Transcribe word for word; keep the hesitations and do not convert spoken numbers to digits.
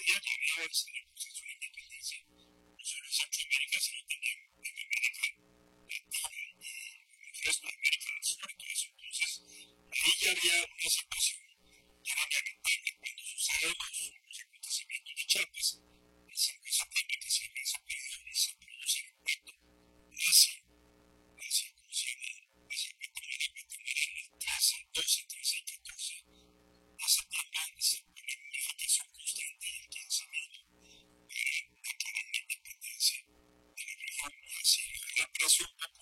día ya había avanzado el proceso de independencia, no solo en Centroamérica, sino también en América Latina y en el resto de América del Sur y todo eso. Entonces, ahí ya había una situación que era lamentable cuando suceden los, los acontecimientos de Chiapas, el cinco de septiembre, que se, se, se produce el impacto hacia, hacia, ¿cómo se llama? Hacia Guatemala, Guatemala el trece, doce, trece y catorce de septiembre se pone en una agitación constante y alcanzamiento para declarar la independencia de la región y así la presión